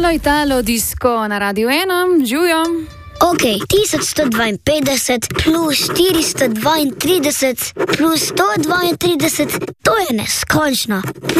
Italo, Italo, disko na Radio 1, živijo. Ok, 1152 plus 432 plus 132, to je neskončno.